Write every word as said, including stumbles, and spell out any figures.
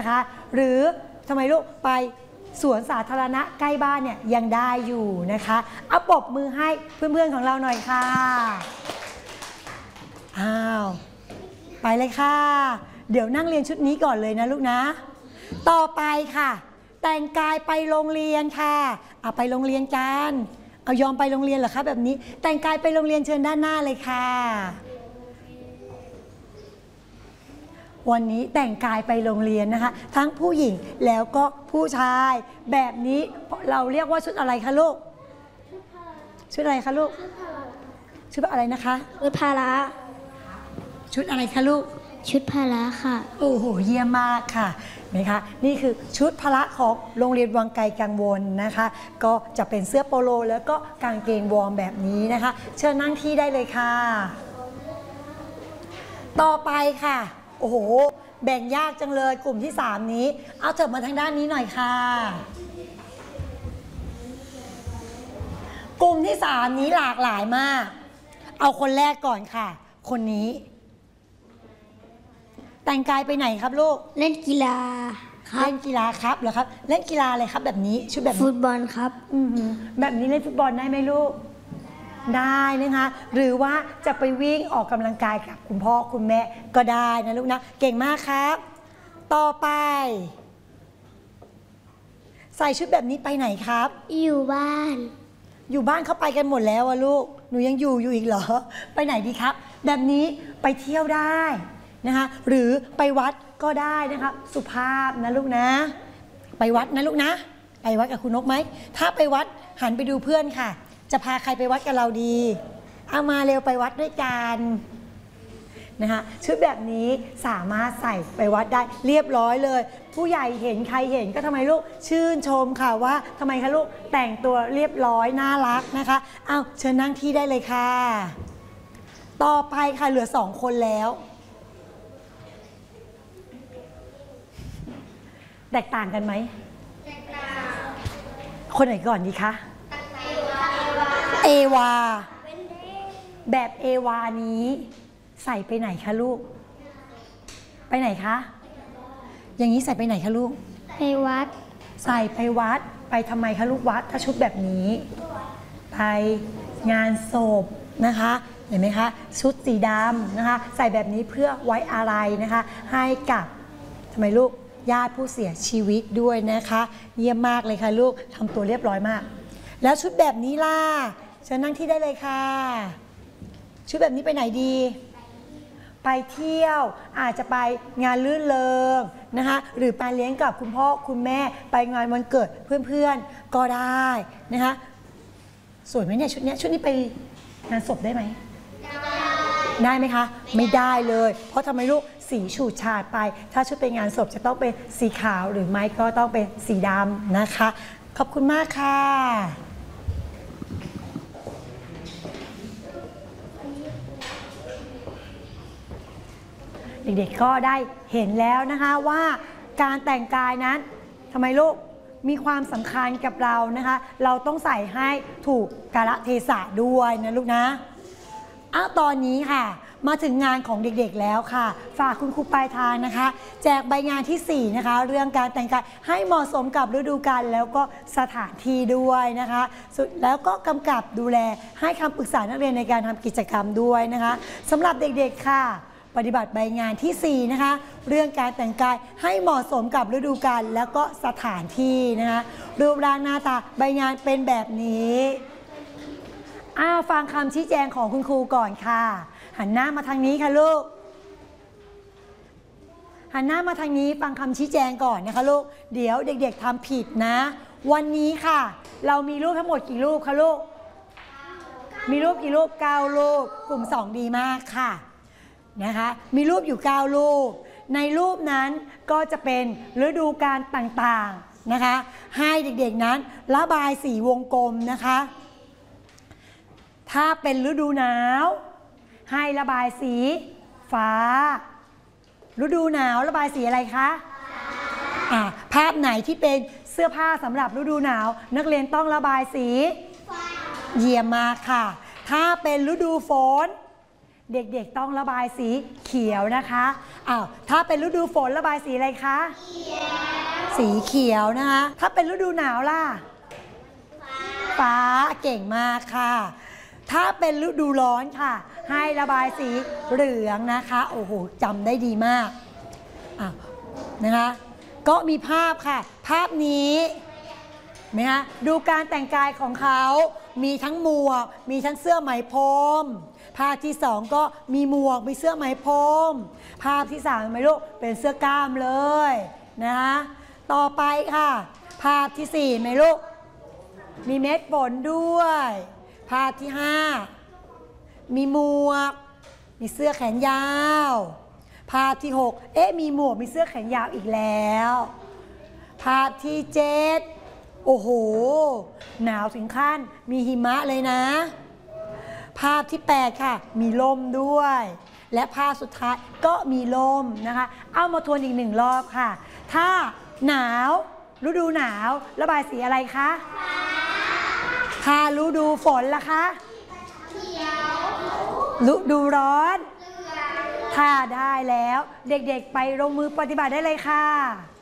นะคะหรือทำไมลูกไปสวนสาธารณะใกล้บ้านเนี่ยยังได้อยู่นะคะเอาปรบมือให้เพื่อนๆของเราหน่อยค่ะอ้าวไปเลยค่ะเดี๋ยวนั่งเรียนชุดนี้ก่อนเลยนะลูกนะต่อไปค่ะแต่งกายไปโรงเรียนค่ะเอาไปโรงเรียนกันเอายอมไปโรงเรียนเหรอคะแบบนี้แต่งกายไปโรงเรียนเชิญด้านหน้าเลยค่ะวันนี้แต่งกายไปโรงเรียนนะคะทั้งผู้หญิงแล้วก็ผู้ชายแบบนี้เราเรียกว่าชุดอะไรคะลูกชุดอะไรคะลูกชุดอะไรนะคะชุดพละชุดอะไรคะลูกชุดพละค่ะโอ้โหเยี่ยมมากค่ะไหมคะนี่คือชุดพละของโรงเรียนวังไกลกังวลนะคะก็จะเป็นเสื้อโปโลแล้วก็กางเกงวอร์มแบบนี้นะคะเชิญนั่งที่ได้เลยค่ะต่อไปค่ะโอ้โหแบ่งยากจังเลยกลุ่มที่สามนี้เอาเถิบมาทางด้านนี้หน่อยค่ะกลุ่มที่สามนี้หลากหลายมากเอาคนแรกก่อนค่ะคนนี้แต่งกายไปไหนครับลูกเล่นกีฬาเล่นกีฬาครับเหรอครับเล่นกีฬาอะไรครับแบบนี้ชุดแบบฟุตบอลครับอือแบบนี้เล่นฟุตบอลได้ไหมลูกได้นะคะหรือว่าจะไปวิ่งออกกำลังกายกับคุณพ่อคุณแม่ก็ได้นะลูกนะเก่งมากครับต่อไปใส่ชุดแบบนี้ไปไหนครับอยู่บ้านอยู่บ้านเขาไปกันหมดแล้วอะลูกหนูยังอยู่อยู่อีกเหรอไปไหนดีครับแบบนี้ไปเที่ยวได้นะคะหรือไปวัดก็ได้นะคะสุภาพนะลูกนะไปวัดนะลูกนะไปวัดกับคุณนกไหมถ้าไปวัดหันไปดูเพื่อนค่ะจะพาใครไปวัดกับเราดีเอามาเร็วไปวัดด้วยกันนะคะชุดแบบนี้สามารถใส่ไปวัดได้เรียบร้อยเลยผู้ใหญ่เห็นใครเห็นก็ทำไมลูกชื่นชมค่ะว่าทำไมคะลูกแต่งตัวเรียบร้อยน่ารักนะคะเอาเชิญนั่งที่ได้เลยค่ะต่อไปค่ะเหลือสองคนแล้วแตกต่างกันไหมแตกต่างคนไหนก่อนดีคะเอวาแบบเอวานี้ใส่ไปไหนคะลูกไปไหนคะอย่างนี้ใส่ไปไหนคะลูกไปวัดใส่ไปวัดไปทำไมคะลูกวัดถ้าชุดแบบนี้ไปงานศพนะคะเห็นไหมคะชุดสีดำนะคะใส่แบบนี้เพื่อไว้อะไรนะคะให้กับทำไมลูกญาติผู้เสียชีวิตด้วยนะคะเยี่ยมมากเลยค่ะลูกทำตัวเรียบร้อยมากแล้วชุดแบบนี้ล่ะเชิญนั่งที่ได้เลยค่ะชุดแบบนี้ไปไหนดีไปเที่ยวอาจจะไปงานลื่นเริงนะคะหรือไปเลี้ยงกับคุณพ่อคุณแม่ไปงานวันเกิดเพื่อนๆก็ได้นะคะสวยไหมเนี่ยชุดนี้ชุดนี้ไปงานศพได้ไหมได้ไหมคะไม่ได้เลยเพราะทำไมลูกสีฉูดฉาดไปถ้าชุดไปงานศพจะต้องเป็นสีขาวหรือไม่ก็ต้องเป็นสีดำนะคะขอบคุณมากค่ะเด็กๆก็ได้เห็นแล้วนะคะว่าการแต่งกายนั้นทำไมลูกมีความสำคัญกับเรานะคะเราต้องใส่ให้ถูกกาลเทศะด้วยนะลูกนะอ้าวตอนนี้ค่ะมาถึงงานของเด็กๆแล้วค่ะฝากคุณครูปลายทางนะคะแจกใบงานที่สี่นะคะเรื่องการแต่งกายให้เหมาะสมกับฤดูกาลแล้วก็สถานที่ด้วยนะคะสุดแล้วก็กำกับดูแลให้คำปรึกษานักเรียนในการทำกิจกรรมด้วยนะคะสำหรับเด็กๆค่ะปฏิบัติใบงานที่สี่นะคะเรื่องการแต่งกายให้เหมาะสมกับฤดูกาลแล้วก็สถานที่นะคะรูปร่างหน้าตาใบงานเป็นแบบนี้อ้าวฟังคำชี้แจงของคุณครูก่อนค่ะหันหน้ามาทางนี้ค่ะลูกหันหน้ามาทางนี้ฟังคำชี้แจงก่อนนะคะลูกเดี๋ยวเด็กๆทำผิดนะวันนี้ค่ะเรามีรูปทั้งหมดกี่รูปคะลูกมีรูปกี่รูปเก้ารูปกลุ่มสองดีมากค่ะนะคะมีรูปอยู่เก้ารูปในรูปนั้นก็จะเป็นฤดูกาลต่างๆนะคะให้เด็กๆนั้นระบายสีวงกลมนะคะถ้าเป็นฤดูหนาวให้ระบายสีฟ้าฤดูหนาวระบายสีอะไรคะอ่าภาพไหนที่เป็นเสื้อผ้าสำหรับฤดูหนาวนักเรียนต้องระบายสีเยี่ยมมากค่ะถ้าเป็นฤดูฝนเด็กๆต้องระบายสีเขียวนะคะอ้าวถ้าเป็นฤดูฝนระบายสีอะไรคะเขียวสีเขียวนะคะถ้าเป็นฤดูหนาวล่ะฟ้าเก่งมากค่ะถ้าเป็นฤดูร้อนค่ะให้ระบายสีเหลืองนะคะโอ้โหจำได้ดีมากอ่ะนะคะก็มีภาพค่ะภาพนี้ไหมคะดูการแต่งกายของเขามีทั้งหมวกมีทั้งเสื้อไหมพรมภาพที่สองก็มีหมวกมีเสื้อไหมพรมภาพที่สามไหมลูกเป็นเสื้อกล้ามเลยนะคะต่อไปค่ะภาพที่สี่ไหมลูกมีเม็ดฝนด้วยภาพที่ห้ามีหมวกมีเสื้อแขนยาวภาพที่หกเอ๊ะมีหมวกมีเสื้อแขนยาวอีกแล้วภาพที่เจ็ดโอ้โหหนาวถึงขั้นมีหิมะเลยนะภาพที่แปดค่ะมีลมด้วยและภาพสุดท้ายก็มีลมนะคะเอามาทวนอีกหนึ่งรอบค่ะถ้าหนาวฤดูหนาวระบายสีอะไรคะถ้าฤดูฝนล่ะคะฤดูร้อนถ้าได้แล้วเด็กๆไปลงมือปฏิบัติได้เลยค่ะ